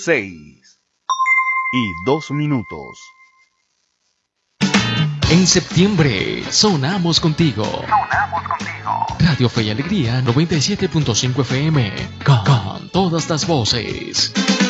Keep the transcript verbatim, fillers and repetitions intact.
seis y dos minutos. En septiembre, sonamos contigo. Sonamos contigo. Radio Fe y Alegría noventa y siete punto cinco F M. Con, con todas las voces.